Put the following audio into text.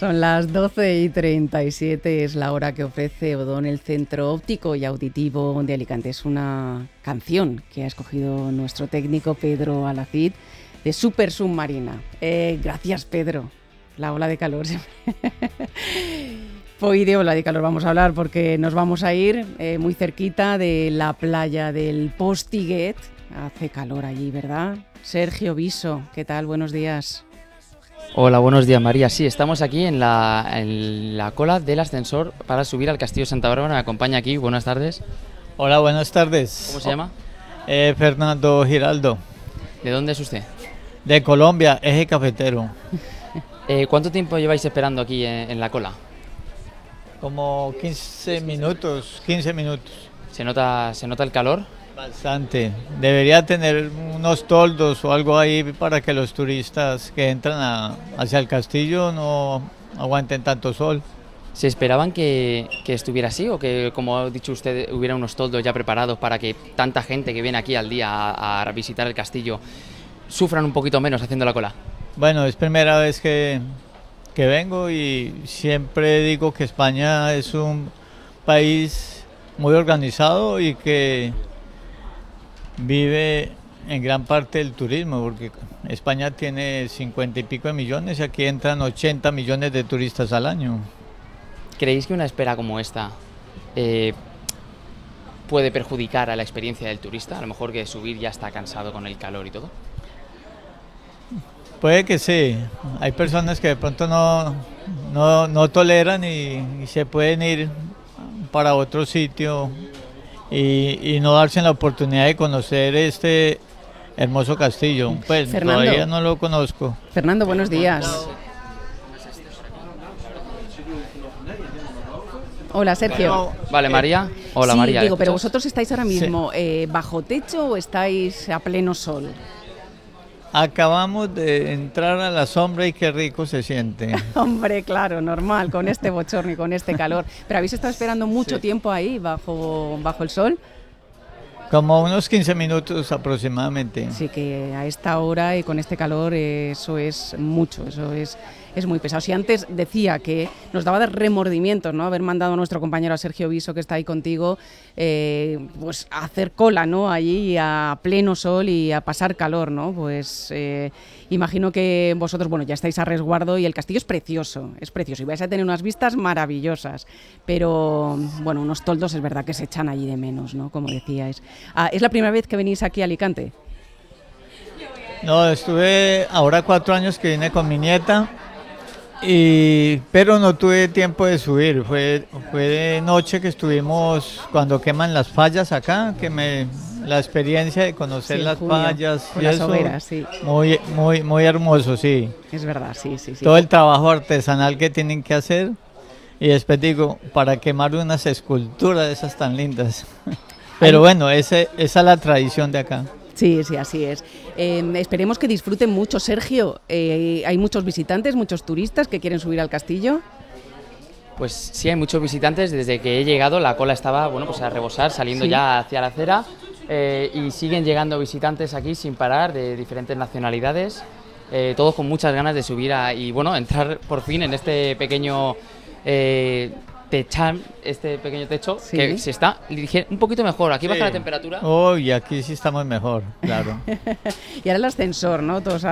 Son las 12:37, es la hora que ofrece Odón, el Centro Óptico y Auditivo de Alicante. Es una canción que ha escogido nuestro técnico Pedro Alacid de Super Submarina. Gracias, Pedro. La ola de calor. Hoy de ola de calor vamos a hablar porque nos vamos a ir muy cerquita de la playa del Postiguet. Hace calor allí, ¿verdad? Sergio Viso, ¿qué tal? Buenos días. Hola, buenos días, María. Sí, estamos aquí en la cola del ascensor para subir al Castillo de Santa Bárbara. Me acompaña aquí. Buenas tardes. Hola, buenas tardes. ¿Cómo se llama? Fernando Giraldo. ¿De dónde es usted? De Colombia, Eje Cafetero. ¿Cuánto tiempo lleváis esperando aquí en la cola? Como 15 minutos. ¿Se nota el calor? Bastante. Debería tener unos toldos o algo ahí para que los turistas que entran hacia el castillo no aguanten tanto sol. ¿Se esperaban que estuviera así o que, como ha dicho usted, hubiera unos toldos ya preparados para que tanta gente que viene aquí al día a visitar el castillo sufran un poquito menos haciendo la cola? Bueno, es primera vez que vengo y siempre digo que España es un país muy organizado y que vive en gran parte del turismo, porque España tiene 50 y pico de millones y aquí entran 80 millones de turistas al año. ¿Creéis que una espera como esta puede perjudicar a la experiencia del turista? A lo mejor que subir ya está cansado con el calor y todo. Puede que sí, hay personas que de pronto no toleran y se pueden ir para otro sitio y no darse la oportunidad de conocer este hermoso castillo. Pues Fernando, todavía no lo conozco. Fernando, buenos días. Hola, Sergio. Vale, María. Hola, sí, María. Digo, pero vosotros estáis ahora mismo bajo techo o estáis a pleno sol. Acabamos de entrar a la sombra y qué rico se siente. Hombre, claro, normal, con este bochorno y con este calor. ¿Pero habéis estado esperando mucho tiempo ahí bajo el sol? Como unos 15 minutos aproximadamente. Sí, que a esta hora y con este calor eso es mucho, eso es muy pesado. Si antes decía que nos daba de remordimientos, ¿no?, haber mandado a nuestro compañero a Sergio Viso, que está ahí contigo, pues a hacer cola, ¿no?, allí a pleno sol y a pasar calor, ¿no? Pues imagino que vosotros, bueno, ya estáis a resguardo y el castillo es precioso y vais a tener unas vistas maravillosas, pero bueno, unos toldos es verdad que se echan allí de menos, ¿no?, como decíais. ¿Es la primera vez que venís aquí a Alicante? No, estuve ahora 4 años que vine con mi nieta, pero no tuve tiempo de subir. Fue de noche que estuvimos cuando queman las fallas acá, la experiencia de conocer las fallas y las eso, hogueras, sí. muy hermoso, sí. Es verdad, sí. Todo el trabajo artesanal que tienen que hacer y después digo, para quemar unas esculturas de esas tan lindas. Pero bueno, esa es la tradición de acá. Sí, así es. Esperemos que disfruten mucho, Sergio. Hay muchos visitantes, muchos turistas que quieren subir al castillo. Pues sí, hay muchos visitantes. Desde que he llegado la cola estaba, bueno, pues a rebosar, saliendo ya hacia la acera, y siguen llegando visitantes aquí sin parar, de diferentes nacionalidades, todos con muchas ganas de subir y bueno, entrar por fin en este pequeño este pequeño techo, que se está un poquito mejor. Aquí baja la temperatura. Y aquí sí estamos mejor, claro. Y ahora el ascensor, ¿no? Todos